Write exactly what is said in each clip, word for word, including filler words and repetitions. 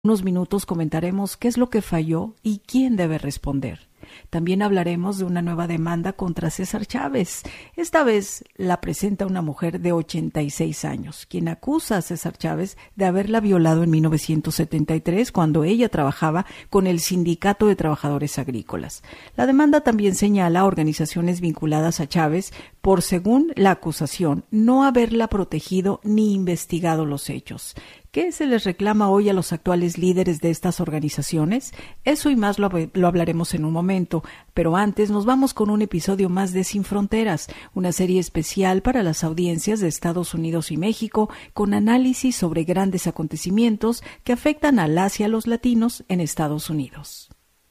unos minutos comentaremos qué es lo que falló y quién debe responder. También hablaremos de una nueva demanda contra César Chávez. Esta vez la presenta una mujer de ochenta y seis años, quien acusa a César Chávez de haberla violado en mil novecientos setenta y tres cuando ella trabajaba con el Sindicato de Trabajadores Agrícolas. La demanda también señala a organizaciones vinculadas a Chávez por, según la acusación, no haberla protegido ni investigado los hechos. ¿Qué se les reclama hoy a los actuales líderes de estas organizaciones? Eso y más lo, lo hablaremos en un momento, pero antes nos vamos con un episodio más de Sin Fronteras, una serie especial para las audiencias de Estados Unidos y México, con análisis sobre grandes acontecimientos que afectan a las y a los latinos en Estados Unidos.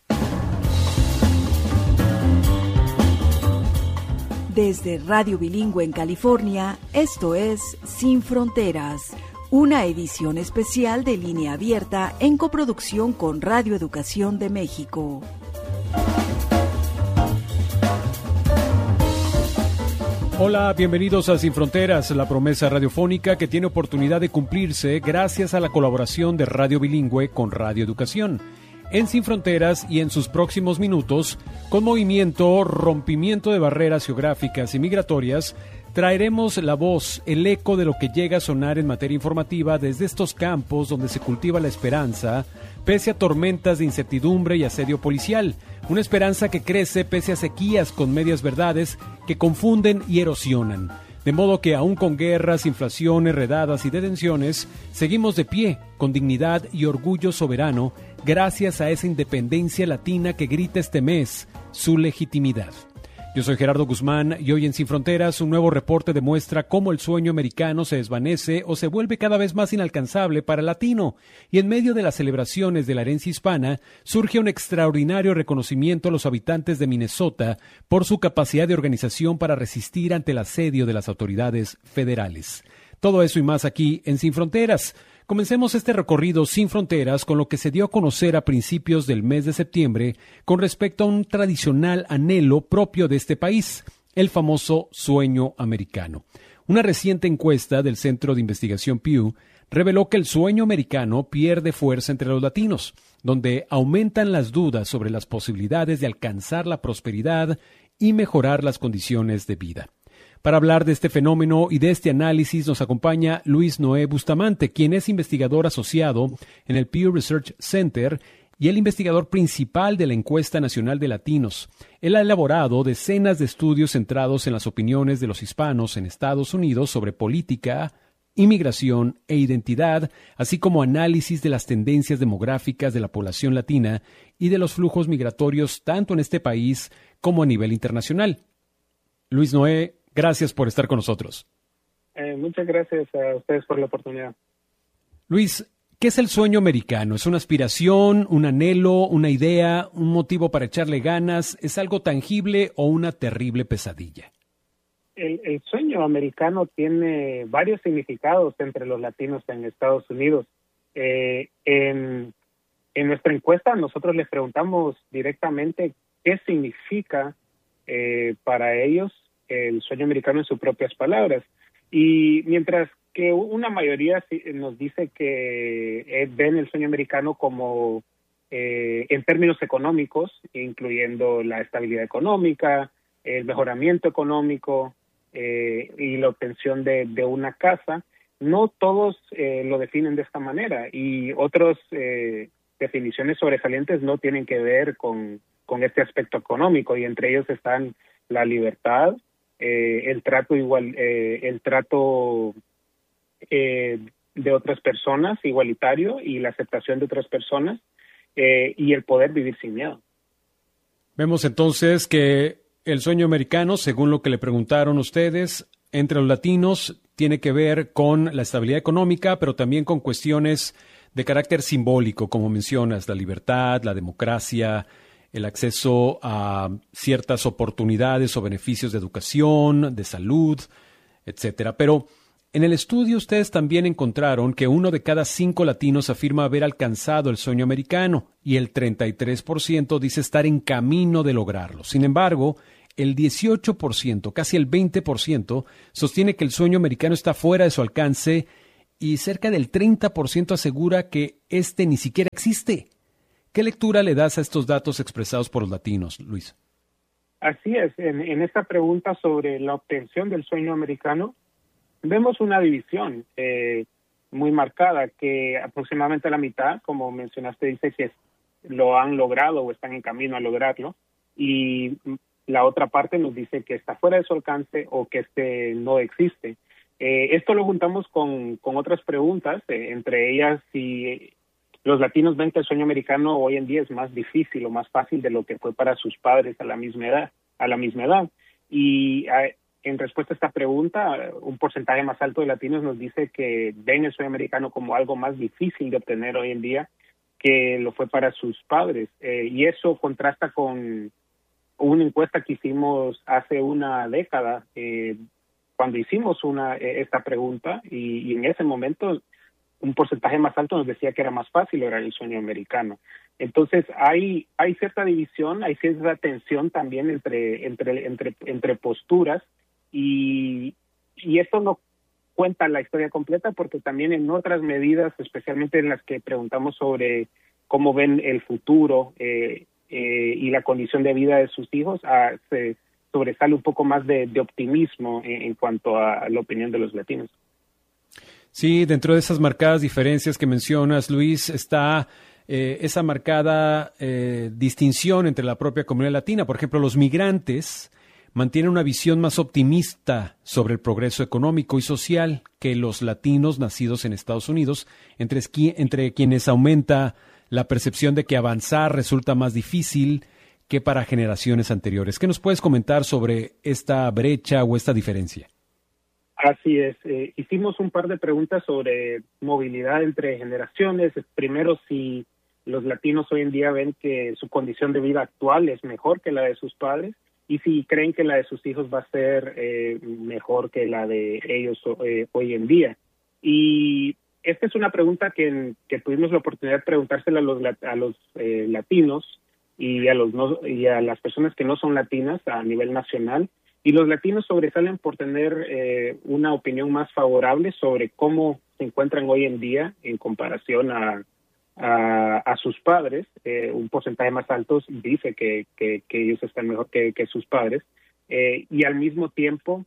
Desde Radio Bilingüe en California, esto es Sin Fronteras, una edición especial de Línea Abierta en coproducción con Radio Educación de México. Hola, bienvenidos a Sin Fronteras, la promesa radiofónica que tiene oportunidad de cumplirse gracias a la colaboración de Radio Bilingüe con Radio Educación. En Sin Fronteras y en sus próximos minutos, con movimiento, rompimiento de barreras geográficas y migratorias, traeremos la voz, el eco de lo que llega a sonar en materia informativa desde estos campos donde se cultiva la esperanza, pese a tormentas de incertidumbre y asedio policial. Una esperanza que crece pese a sequías con medias verdades que confunden y erosionan. De modo que aún con guerras, inflaciones, redadas y detenciones, seguimos de pie, con dignidad y orgullo soberano, gracias a esa independencia latina que grita este mes su legitimidad. Yo soy Gerardo Guzmán y hoy en Sin Fronteras un nuevo reporte demuestra cómo el sueño americano se desvanece o se vuelve cada vez más inalcanzable para el latino, y en medio de las celebraciones de la herencia hispana surge un extraordinario reconocimiento a los habitantes de Minnesota por su capacidad de organización para resistir ante el asedio de las autoridades federales. Todo eso y más aquí en Sin Fronteras. Comencemos este recorrido sin fronteras con lo que se dio a conocer a principios del mes de septiembre con respecto a un tradicional anhelo propio de este país, el famoso sueño americano. Una reciente encuesta del Centro de Investigación Pew reveló que el sueño americano pierde fuerza entre los latinos, donde aumentan las dudas sobre las posibilidades de alcanzar la prosperidad y mejorar las condiciones de vida. Para hablar de este fenómeno y de este análisis nos acompaña Luis Noé Bustamante, quien es investigador asociado en el Pew Research Center y el investigador principal de la Encuesta Nacional de Latinos. Él ha elaborado decenas de estudios centrados en las opiniones de los hispanos en Estados Unidos sobre política, inmigración e identidad, así como análisis de las tendencias demográficas de la población latina y de los flujos migratorios tanto en este país como a nivel internacional. Luis Noé, gracias por estar con nosotros. Eh, muchas gracias a ustedes por la oportunidad. Luis, ¿qué es el sueño americano? ¿Es una aspiración, un anhelo, una idea, un motivo para echarle ganas? ¿Es algo tangible o una terrible pesadilla? El, el sueño americano tiene varios significados entre los latinos en Estados Unidos. Eh, en, en nuestra encuesta nosotros les preguntamos directamente qué significa eh, para ellos el sueño americano en sus propias palabras. Y mientras que una mayoría nos dice que ven el sueño americano como eh, en términos económicos, incluyendo la estabilidad económica, el mejoramiento económico eh, y la obtención de, de una casa, no todos eh, lo definen de esta manera, y otras eh, definiciones sobresalientes no tienen que ver con, con este aspecto económico, y entre ellos están la libertad, Eh, el trato igual, eh, el trato eh, de otras personas igualitario y la aceptación de otras personas eh, y el poder vivir sin miedo. Vemos entonces que el sueño americano, según lo que le preguntaron ustedes, entre los latinos tiene que ver con la estabilidad económica, pero también con cuestiones de carácter simbólico, como mencionas, la libertad, la democracia, el acceso a ciertas oportunidades o beneficios de educación, de salud, etcétera. Pero en el estudio ustedes también encontraron que uno de cada cinco latinos afirma haber alcanzado el sueño americano y el treinta y tres por ciento dice estar en camino de lograrlo. Sin embargo, el dieciocho por ciento, casi el veinte por ciento, sostiene que el sueño americano está fuera de su alcance y cerca del treinta por ciento asegura que este ni siquiera existe. ¿Qué lectura le das a estos datos expresados por los latinos, Luis? Así es, en, en esta pregunta sobre la obtención del sueño americano, vemos una división eh, muy marcada, que aproximadamente la mitad, como mencionaste, dice que lo han logrado o están en camino a lograrlo, y la otra parte nos dice que está fuera de su alcance o que este no existe. Eh, esto lo juntamos con, con otras preguntas, eh, entre ellas si los latinos ven que el sueño americano hoy en día es más difícil o más fácil de lo que fue para sus padres a la misma edad, a la misma edad. Y eh, en respuesta a esta pregunta, un porcentaje más alto de latinos nos dice que ven el sueño americano como algo más difícil de obtener hoy en día que lo fue para sus padres. Eh, y eso contrasta con una encuesta que hicimos hace una década, eh, cuando hicimos una eh, esta pregunta, y, y en ese momento un porcentaje más alto nos decía que era más fácil lograr el sueño americano. Entonces hay hay cierta división, hay cierta tensión también entre entre entre entre posturas, y y esto no cuenta la historia completa, porque también en otras medidas, especialmente en las que preguntamos sobre cómo ven el futuro eh, eh, y la condición de vida de sus hijos, ah, se sobresale un poco más de, de optimismo en, en cuanto a la opinión de los latinos. Sí, dentro de esas marcadas diferencias que mencionas, Luis, está eh, esa marcada eh, distinción entre la propia comunidad latina. Por ejemplo, los migrantes mantienen una visión más optimista sobre el progreso económico y social que los latinos nacidos en Estados Unidos, entre, entre quienes aumenta la percepción de que avanzar resulta más difícil que para generaciones anteriores. ¿Qué nos puedes comentar sobre esta brecha o esta diferencia? Así es. Eh, hicimos un par de preguntas sobre movilidad entre generaciones. Primero, si los latinos hoy en día ven que su condición de vida actual es mejor que la de sus padres, y si creen que la de sus hijos va a ser eh, mejor que la de ellos eh, hoy en día. Y esta es una pregunta que, que tuvimos la oportunidad de preguntársela a los, a los eh, latinos y a, los no, y a las personas que no son latinas a nivel nacional. Y los latinos sobresalen por tener eh, una opinión más favorable sobre cómo se encuentran hoy en día en comparación a, a, a sus padres. Eh, un porcentaje más alto dice que, que, que ellos están mejor que, que sus padres. Eh, y al mismo tiempo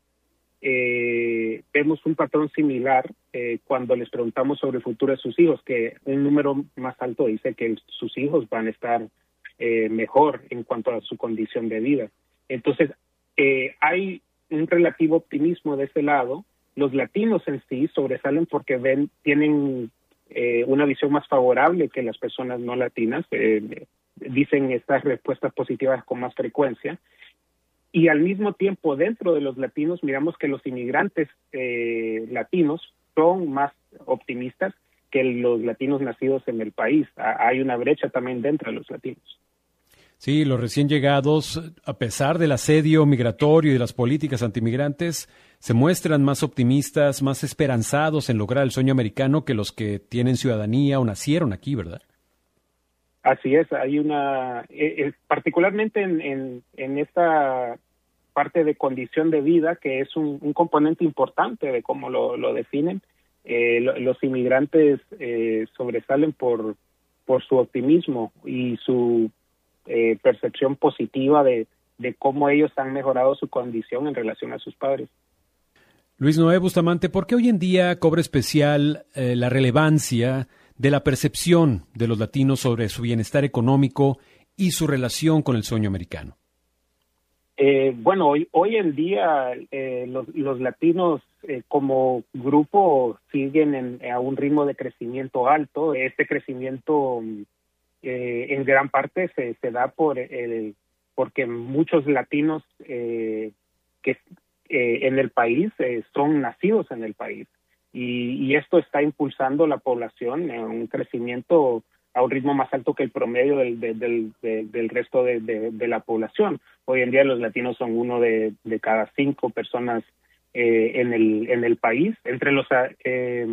eh, vemos un patrón similar eh, cuando les preguntamos sobre el futuro de sus hijos, que un número más alto dice que sus hijos van a estar eh, mejor en cuanto a su condición de vida. Entonces, Eh, hay un relativo optimismo de ese lado. Los latinos en sí sobresalen porque ven tienen eh, una visión más favorable que las personas no latinas, eh, dicen estas respuestas positivas con más frecuencia, y al mismo tiempo dentro de los latinos miramos que los inmigrantes eh, latinos son más optimistas que los latinos nacidos en el país. Ah, hay una brecha también dentro de los latinos. Sí, los recién llegados, a pesar del asedio migratorio y de las políticas antimigrantes, se muestran más optimistas, más esperanzados en lograr el sueño americano que los que tienen ciudadanía o nacieron aquí, ¿verdad? Así es, hay una, eh, eh, particularmente en, en, en esta parte de condición de vida, que es un, un componente importante de cómo lo, lo definen, eh, lo, los inmigrantes eh, sobresalen por, por su optimismo y su Eh, percepción positiva de, de cómo ellos han mejorado su condición en relación a sus padres. Luis Noé Bustamante, ¿por qué hoy en día cobra especial eh, la relevancia de la percepción de los latinos sobre su bienestar económico y su relación con el sueño americano? Eh, bueno, hoy, hoy en día eh, los, los latinos eh, como grupo siguen en, a un ritmo de crecimiento alto. Este crecimiento Eh, en gran parte se, se da por el porque muchos latinos eh, que eh, en el país eh, son nacidos en el país, y, y esto está impulsando la población en un crecimiento a un ritmo más alto que el promedio del, de, del, de, del resto de, de, de la población. Hoy en día los latinos son uno de, de cada cinco personas eh, en el en el país. Entre los eh,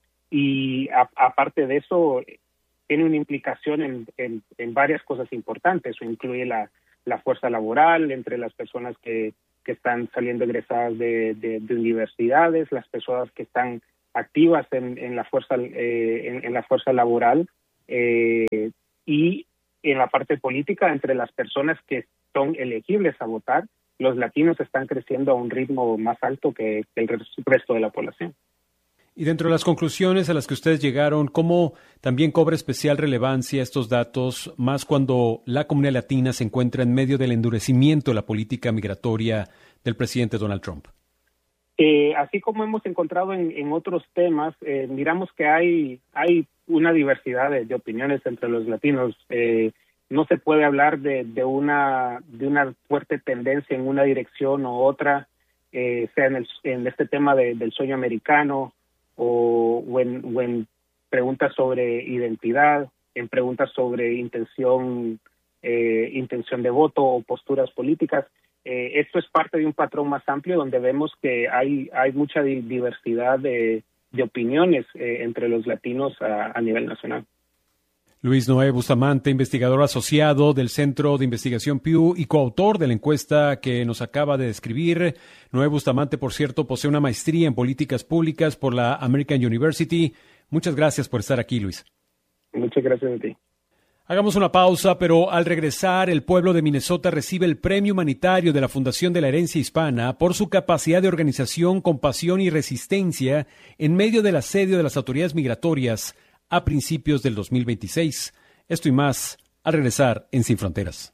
y a, aparte de eso, tiene una implicación en, en, en varias cosas importantes. Eso incluye la, la fuerza laboral entre las personas que, que están saliendo egresadas de, de, de universidades, las personas que están activas en, en la fuerza eh, en, en la fuerza laboral eh, y en la parte política entre las personas que son elegibles a votar. Los latinos están creciendo a un ritmo más alto que, que el resto de la población. Y dentro de las conclusiones a las que ustedes llegaron, ¿cómo también cobra especial relevancia estos datos, más cuando la comunidad latina se encuentra en medio del endurecimiento de la política migratoria del presidente Donald Trump? Eh, así como hemos encontrado en, en otros temas, eh, miramos que hay hay una diversidad de, de opiniones entre los latinos. Eh, no se puede hablar de, de una de una fuerte tendencia en una dirección u otra, eh, sea en, el, en este tema de, del sueño americano, o, o, en, o en preguntas sobre identidad, en preguntas sobre intención eh, intención de voto o posturas políticas. Eh, esto es parte de un patrón más amplio donde vemos que hay hay mucha diversidad de, de opiniones eh, entre los latinos a, a nivel nacional. Luis Noé Bustamante, investigador asociado del Centro de Investigación Pew y coautor de la encuesta que nos acaba de describir. Noé Bustamante, por cierto, posee una maestría en políticas públicas por la American University. Muchas gracias por estar aquí, Luis. Muchas gracias a ti. Hagamos una pausa, pero al regresar, el pueblo de Minnesota recibe el Premio Humanitario de la Fundación de la Herencia Hispana por su capacidad de organización, compasión y resistencia en medio del asedio de las autoridades migratorias a principios del dos mil veintiséis. Esto y más al regresar en Sin Fronteras.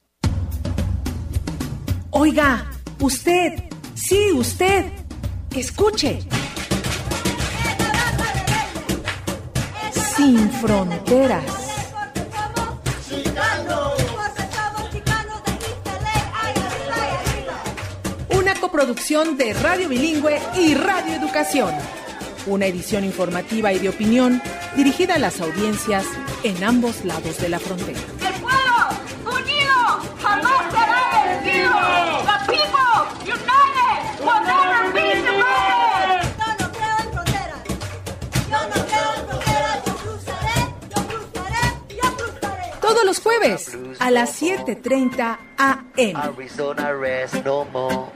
Oiga, usted, sí, usted, escuche. Sin Fronteras. Una coproducción de Radio Bilingüe y Radio Educación. Una edición informativa y de opinión dirigida a las audiencias en ambos lados de la frontera. ¡El pueblo unido jamás será vencido! ¡The people united will never be divided! Yo no creo en fronteras. Yo no creo en fronteras. Yo cruzaré, yo cruzaré, yo cruzaré. Todos los jueves a las siete treinta a eme. Arizona rest no more.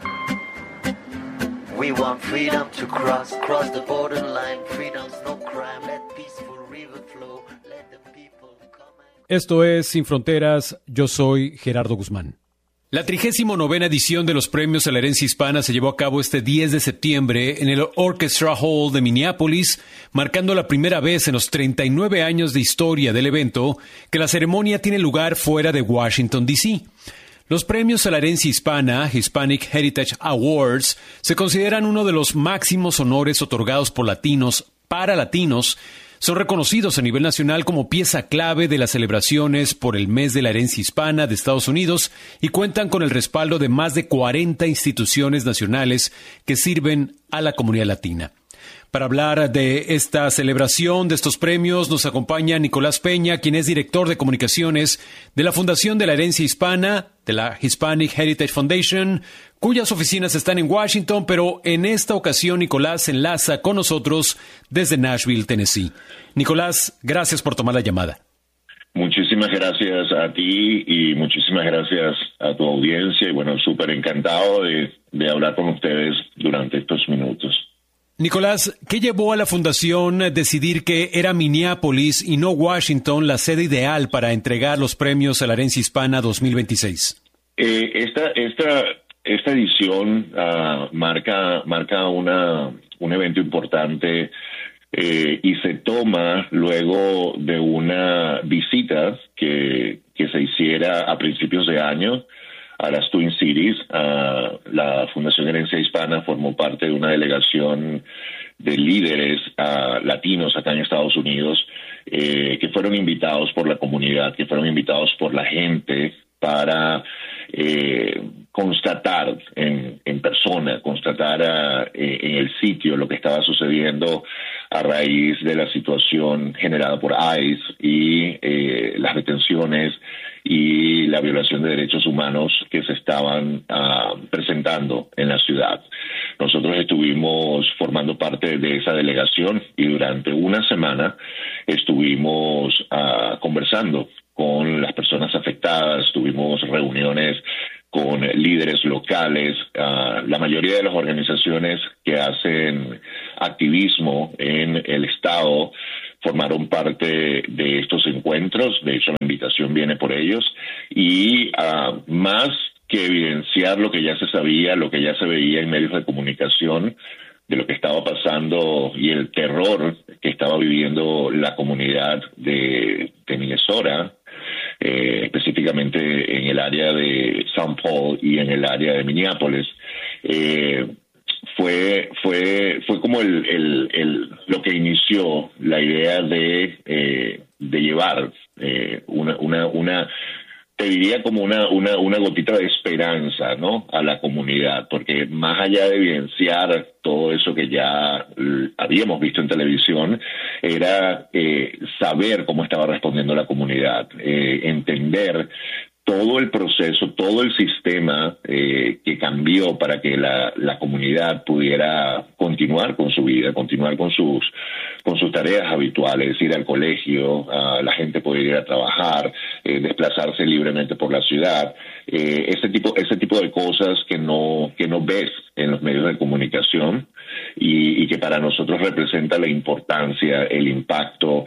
We want freedom to cross, cross the borderline. Freedom's no crime. Let peaceful river flow. Let the people come and... Esto es Sin Fronteras. Yo soy Gerardo Guzmán. La trigésima novena edición de los Premios a la Herencia Hispana se llevó a cabo este diez de septiembre en el Orchestra Hall de Minneapolis, marcando la primera vez en los treinta y nueve años de historia del evento que la ceremonia tiene lugar fuera de Washington, D C Los premios a la herencia hispana, Hispanic Heritage Awards, se consideran uno de los máximos honores otorgados por latinos para latinos. Son reconocidos a nivel nacional como pieza clave de las celebraciones por el mes de la herencia hispana de Estados Unidos y cuentan con el respaldo de más de cuarenta instituciones nacionales que sirven a la comunidad latina. Para hablar de esta celebración, de estos premios, nos acompaña Nicolás Peña, quien es director de comunicaciones de la Fundación de la Herencia Hispana, de la Hispanic Heritage Foundation, cuyas oficinas están en Washington, pero en esta ocasión Nicolás se enlaza con nosotros desde Nashville, Tennessee. Nicolás, gracias por tomar la llamada. Muchísimas gracias a ti y muchísimas gracias a tu audiencia. Y bueno, súper encantado de, de hablar con ustedes durante estos minutos. Nicolás, ¿qué llevó a la Fundación a decidir que era Minneapolis y no Washington la sede ideal para entregar los premios a la herencia hispana dos mil veintiséis? Eh, esta, esta, esta edición uh, marca, marca una, un evento importante eh, y se toma luego de una visita que, que se hiciera a principios de año a las Twin Cities. Uh, la Fundación Herencia Hispana formó parte de una delegación de líderes uh, latinos acá en Estados Unidos eh, que fueron invitados por la comunidad, que fueron invitados por la gente para eh, constatar en, en persona, constatar uh, eh, en el sitio lo que estaba sucediendo a raíz de la situación generada por ICE y eh, las detenciones y la violación de derechos humanos que se estaban uh, presentando en la ciudad. Nosotros estuvimos formando parte de esa delegación y durante una semana estuvimos uh, conversando con las personas afectadas, tuvimos reuniones con líderes locales, uh, la mayoría de las organizaciones que hacen activismo en el Estado formaron parte de estos encuentros. De hecho, la invitación viene por ellos. Y uh, más que evidenciar lo que ya se sabía, lo que ya se veía en medios de comunicación, de lo que estaba pasando y el terror que estaba viviendo la comunidad de, de Minnesota, eh, específicamente en el área de Saint Paul y en el área de Minneapolis, eh, fue fue fue como el, el, el lo que inició la idea de eh, de llevar eh, una una una te diría como una, una, una gotita de esperanza, ¿no?, a la comunidad, porque más allá de evidenciar todo eso que ya eh, habíamos visto en televisión, era eh, saber cómo estaba respondiendo la comunidad, eh, entender todo el proceso, todo el sistema eh, que cambió para que la, la comunidad pudiera continuar con su vida, continuar con sus con sus tareas habituales, ir al colegio, uh, la gente poder ir a trabajar, eh, desplazarse libremente por la ciudad, eh, ese tipo ese tipo de cosas que no que no ves en los medios de comunicación y, y que para nosotros representa la importancia, el impacto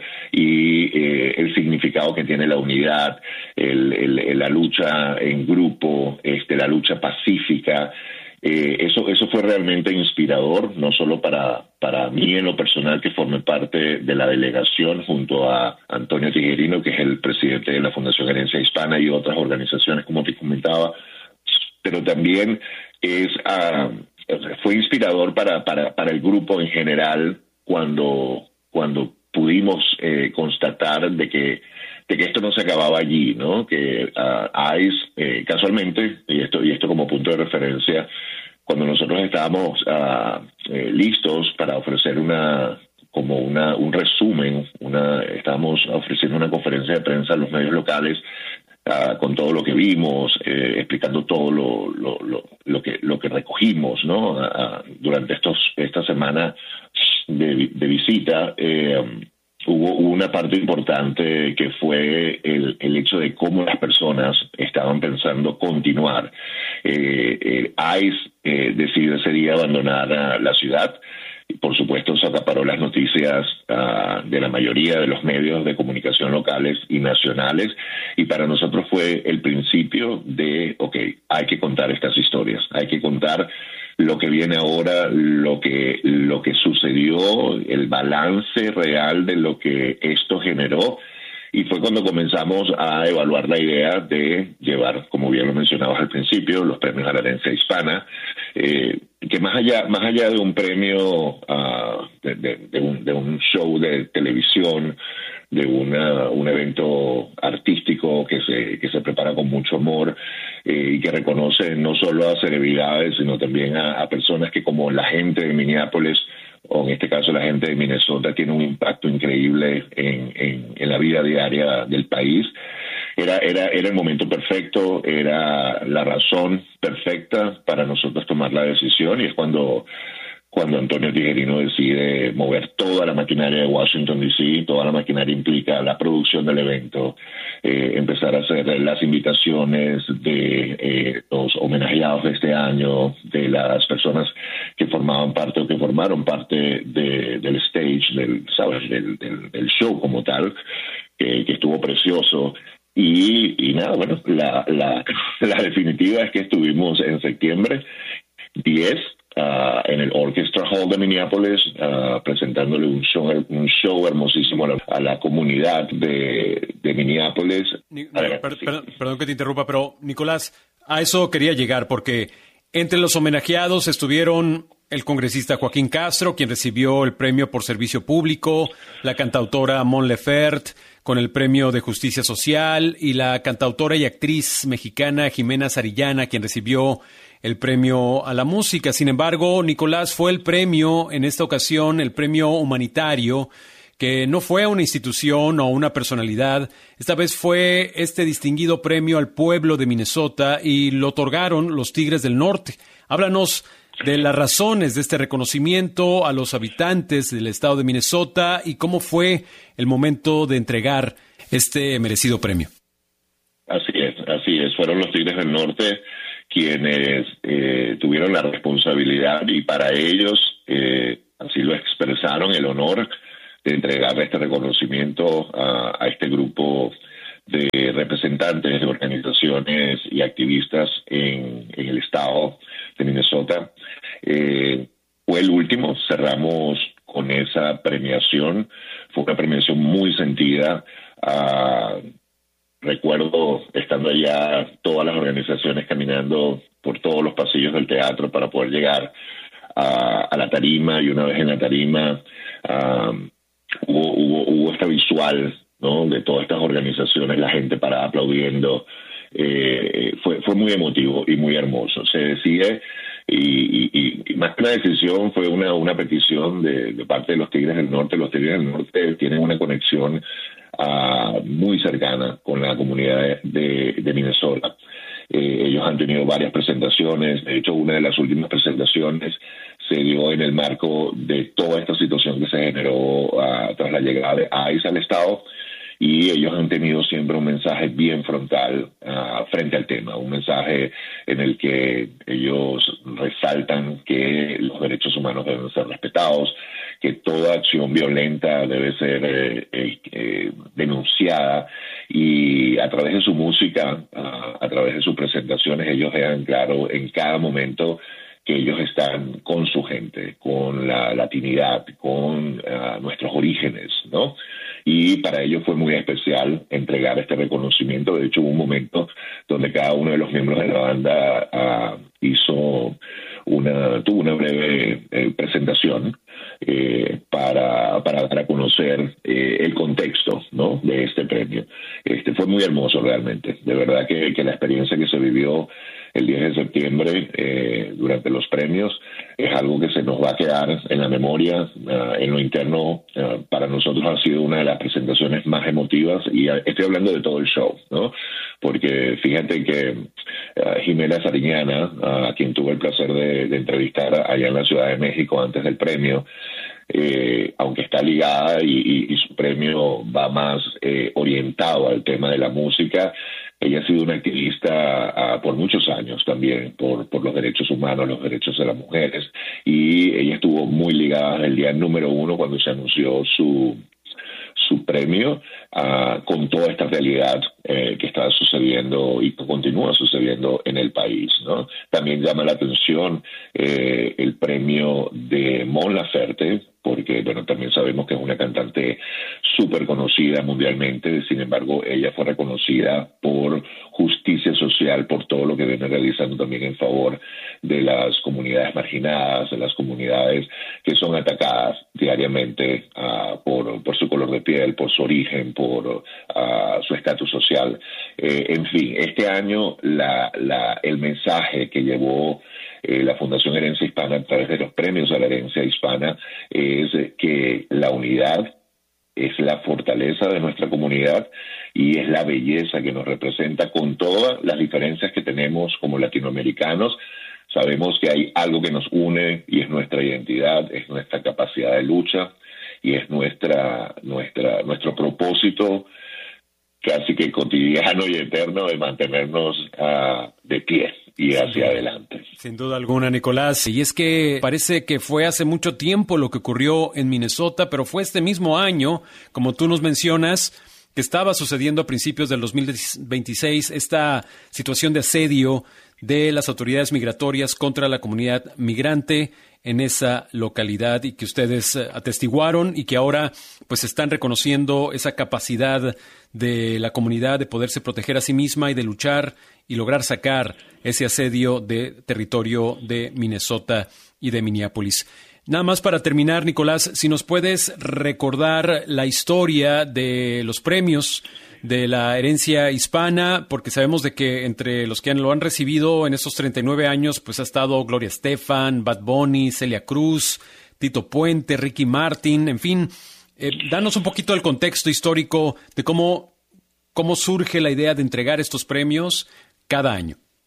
y eh, el significado que tiene la unidad, el, el, la lucha en grupo, este, la lucha pacífica. Eh, eso eso fue realmente inspirador, no solo para, para mí en lo personal, que formé parte de la delegación junto a Antonio Tijerino, que es el presidente de la Fundación Herencia Hispana, y otras organizaciones, como te comentaba, pero también es uh, fue inspirador para, para, para el grupo en general cuando, cuando pudimos eh, constatar de que de que esto no se acababa allí, ¿no? Que uh, ICE, eh, casualmente, y esto y esto como punto de referencia, cuando nosotros estábamos uh, eh, listos para ofrecer una como una un resumen, una estábamos ofreciendo una conferencia de prensa a los medios locales uh, con todo lo que vimos, eh, explicando todo lo, lo, lo, lo que lo que recogimos, ¿no? Uh, durante estos esta semana de, de visita. Eh, Hubo una parte importante que fue el, el hecho de cómo las personas estaban pensando continuar. Eh, eh, ICE eh, decidió ese día abandonar uh, la ciudad y, por supuesto, se acaparó las noticias uh, de la mayoría de los medios de comunicación locales y nacionales, y para nosotros fue el principio de, ok, hay que contar estas historias, hay que contar lo que viene ahora, lo que lo que sucedió, el balance real de lo que esto generó, y fue cuando comenzamos a evaluar la idea de llevar, como bien lo mencionabas al principio, los premios a la herencia hispana, eh, que más allá más allá de un premio, uh, de, de, de, un, de un show de televisión, de una, un evento artístico que se que se prepara con mucho amor eh, y que reconoce no solo a celebridades, sino también a, a personas que, como la gente de Minneapolis, o en este caso la gente de Minnesota, tiene un impacto increíble en, en, en la vida diaria del país. Era, era, era el momento perfecto, era la razón perfecta para nosotros tomar la decisión, y es cuando cuando Antonio Tijerino decide mover toda la maquinaria de Washington, D C, toda la maquinaria implica la producción del evento, eh, empezar a hacer las invitaciones de eh, los homenajeados de este año, de las personas que formaban parte o que formaron parte de, del stage, del, ¿sabes? Del, del, del show como tal, que, que estuvo precioso. Y, y nada, bueno, la, la, la definitiva es que estuvimos en septiembre diez, Uh, en el Orchestra Hall de Minneapolis, uh, presentándole un show, un show hermosísimo a la, a la comunidad de, de Minneapolis. Ni, ver, per, sí. per, perdón que te interrumpa, pero Nicolás, a eso quería llegar, porque entre los homenajeados estuvieron el congresista Joaquín Castro, quien recibió el premio por servicio público, la cantautora Mon Laferte, con el premio de Justicia Social, y la cantautora y actriz mexicana Jimena Sarillana, quien recibió el premio a la música. Sin embargo, Nicolás, fue el premio, en esta ocasión, el premio humanitario, que no fue a una institución o una personalidad. Esta vez fue este distinguido premio al pueblo de Minnesota, y lo otorgaron los Tigres del Norte. Háblanos de las razones de este reconocimiento a los habitantes del estado de Minnesota y cómo fue el momento de entregar este merecido premio. Así es, así es. Fueron los Tigres del Norte quienes eh, tuvieron la responsabilidad, y para ellos eh, así lo expresaron, el honor de entregarle este reconocimiento a, a este grupo de representantes de organizaciones y activistas en, en el estado de Minnesota. Eh, fue el último, cerramos con esa premiación, fue una premiación muy sentida. Uh, recuerdo estando allá todas las organizaciones caminando por todos los pasillos del teatro para poder llegar a, a la tarima, y una vez en la tarima uh, hubo, hubo, hubo esta visual, ¿no?, de todas estas organizaciones, la gente parada aplaudiendo. Eh, fue, fue muy emotivo y muy hermoso. Se decide, y, y, y más que una decisión, fue una, una petición de, de parte de los Tigres del Norte. Los Tigres del Norte tienen una conexión uh, muy cercana con la comunidad de, de Minnesota. Eh, ellos han tenido varias presentaciones. De hecho, una de las últimas presentaciones se dio en el marco de toda esta situación que se generó uh, tras la llegada de ICE al estado, y ellos han tenido siempre un mensaje bien frontal uh, frente al tema, un mensaje en el que ellos resaltan que los derechos humanos deben ser respetados, que toda acción violenta debe ser eh, eh, eh, denunciada, y a través de su música, uh, a través de sus presentaciones, ellos dejan claro en cada momento que ellos están con su gente, con la latinidad, con uh, nuestros orígenes, ¿no? Y para ellos fue muy especial entregar este reconocimiento. De hecho, hubo un momento donde cada uno de los miembros de la banda uh, hizo una, tuvo una breve eh, presentación eh, para, para dar a conocer eh, el contexto, ¿no?, de este premio. Este fue muy hermoso realmente. De verdad que, que la experiencia que se vivió el diez de septiembre eh, durante los premios es algo que se nos va a quedar en la memoria. Uh, en lo interno, uh, para nosotros ha sido una de las presentaciones más emotivas, y uh, estoy hablando de todo el show, ¿no? Porque fíjate que uh, Jimena Sariñana, uh, a quien tuve el placer de, de entrevistar allá en la Ciudad de México antes del premio, Eh, aunque está ligada y, y, y su premio va más eh, orientado al tema de la música, ella ha sido una activista uh, por muchos años también, por, por los derechos humanos, los derechos de las mujeres, y ella estuvo muy ligada desde el día número uno cuando se anunció su su premio, uh, con toda esta realidad eh, que está sucediendo y que continúa sucediendo en el país, ¿no? También llama la atención eh, el premio de Mon Laferte, porque, bueno, también sabemos que es una cantante súper conocida mundialmente. Sin embargo, ella fue reconocida por justicia social, por todo lo que viene realizando también en favor de las comunidades marginadas, de las comunidades que son atacadas diariamente uh, por, por su color de piel, por su origen, por uh, su estatus social. Eh, en fin, este año la, la, el mensaje que llevó Eh, la Fundación Herencia Hispana a través de los premios a la herencia hispana es que la unidad es la fortaleza de nuestra comunidad y es la belleza que nos representa, con todas las diferencias que tenemos como latinoamericanos. Sabemos que hay algo que nos une, y es nuestra identidad, es nuestra capacidad de lucha, y es nuestra, nuestra, nuestro propósito casi que cotidiano y eterno de mantenernos uh, de pie y hacia adelante. Sin duda alguna, Nicolás. Y es que parece que fue hace mucho tiempo lo que ocurrió en Minnesota, pero fue este mismo año, como tú nos mencionas, que estaba sucediendo a principios del dos mil veintiséis esta situación de asedio de las autoridades migratorias contra la comunidad migrante en esa localidad, y que ustedes atestiguaron, y que ahora pues están reconociendo esa capacidad de la comunidad de poderse proteger a sí misma y de luchar y lograr sacar ese asedio de territorio de Minnesota y de Minneapolis. Nada más para terminar, Nicolás, si nos puedes recordar la historia de los premios de la herencia hispana, porque sabemos de que entre los que lo han recibido en estos treinta y nueve años, pues ha estado Gloria Estefan, Bad Bunny, Celia Cruz, Tito Puente, Ricky Martin, en fin. Eh, danos un poquito el contexto histórico de cómo, cómo surge la idea de entregar estos premios cada año.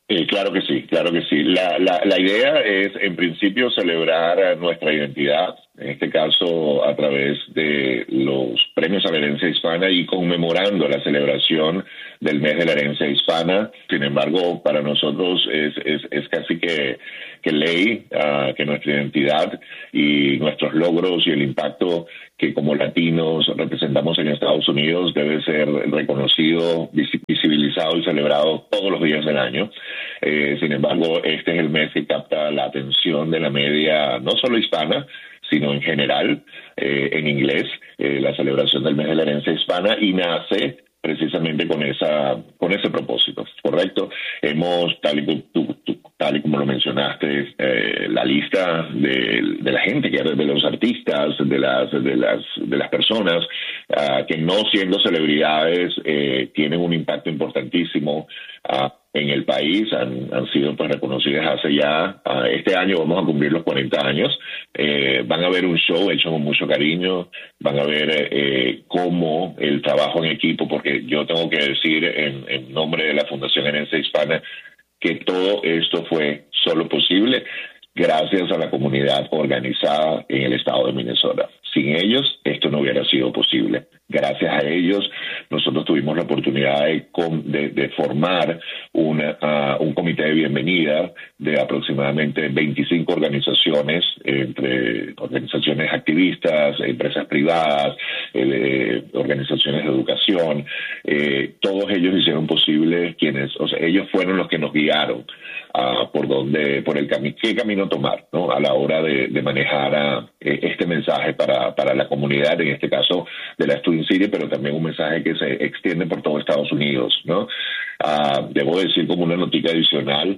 Eh, claro que sí, claro que sí. La, la, la idea es, en principio, celebrar nuestra identidad, en este caso a través de los premios a la herencia hispana y conmemorando la celebración del mes de la herencia hispana. Sin embargo, para nosotros es, es, es casi que, que ley uh, que nuestra identidad y nuestros logros y el impacto que como latinos representamos en Estados Unidos debe ser reconocido, visibilizado y celebrado todos los días del año. Eh, sin embargo, este es el mes que capta la atención de la media, no solo hispana, sino en general, eh, en inglés, eh, la celebración del mes de la herencia hispana, y nace precisamente con esa con ese propósito, ¿correcto? Hemos, tal y, tú, tú, tal y como lo mencionaste, eh, la lista de, de la gente, que de los artistas, de las de las de las personas uh, que no siendo celebridades eh, tienen un impacto importantísimo uh, en el país, han, han sido pues reconocidas hace ya, uh, este año vamos a cumplir los cuarenta años, eh, van a ver un show hecho con mucho cariño, van a ver eh, cómo el trabajo en equipo, porque yo tengo que decir en, en nombre de la Fundación Herencia Hispana que todo esto fue solo posible gracias a la comunidad organizada en el estado de Minnesota. Sin ellos, esto no hubiera sido posible. Gracias a ellos, nosotros tuvimos la oportunidad de, de, de formar una, uh, un comité de bienvenida de aproximadamente veinticinco organizaciones, entre organizaciones activistas, empresas privadas, eh, organizaciones de educación. Eh, todos ellos hicieron posible, quienes, o sea, ellos fueron los que nos guiaron uh, por dónde, por el camino, qué camino tomar, ¿no? A la hora de, de manejar uh, este mensaje para, para la comunidad, en este caso de la Twin City, pero también un mensaje que se extiende por todo Estados Unidos, ¿no? Uh, debo decir como una notica adicional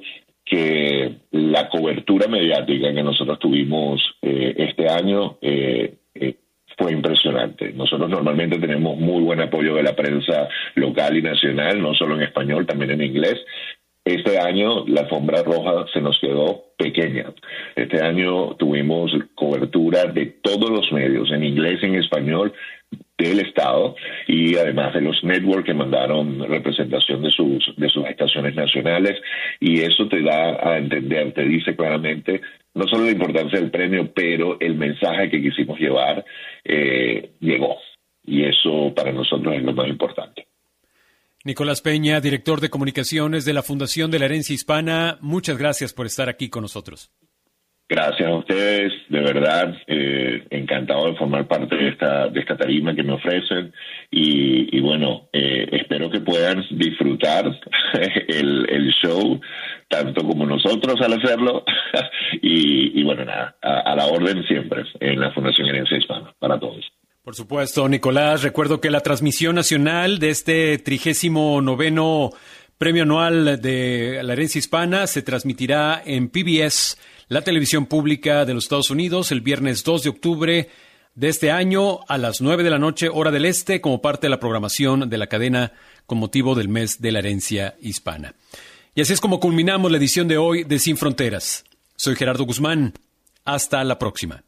que la cobertura mediática que nosotros tuvimos eh, este año eh, eh, fue impresionante. Nosotros normalmente tenemos muy buen apoyo de la prensa local y nacional, no solo en español, también en inglés. Este año la alfombra roja se nos quedó pequeña. Este año tuvimos cobertura de todos los medios, en inglés y en español, del Estado, y además de los networks que mandaron representación de sus de sus estaciones nacionales, y eso te da a entender, te dice claramente no solo la importancia del premio, pero el mensaje que quisimos llevar eh, llegó, y eso para nosotros es lo más importante. Nicolás Peña, director de comunicaciones de la Fundación de la Herencia Hispana, muchas gracias por estar aquí con nosotros. Gracias a ustedes, de verdad, eh, encantado de formar parte de esta de esta tarima que me ofrecen, y, y bueno, eh, espero que puedan disfrutar el, el show, tanto como nosotros al hacerlo, y, y bueno, nada, a, a la orden siempre en la Fundación Herencia Hispana, para todos. Por supuesto, Nicolás, recuerdo que la transmisión nacional de este trigésimo noveno Premio Anual de la Herencia Hispana se transmitirá en P B S, la televisión pública de los Estados Unidos, el viernes dos de octubre de este año a las nueve de la noche, hora del este, como parte de la programación de la cadena con motivo del mes de la herencia hispana. Y así es como culminamos la edición de hoy de Sin Fronteras. Soy Gerardo Guzmán. Hasta la próxima.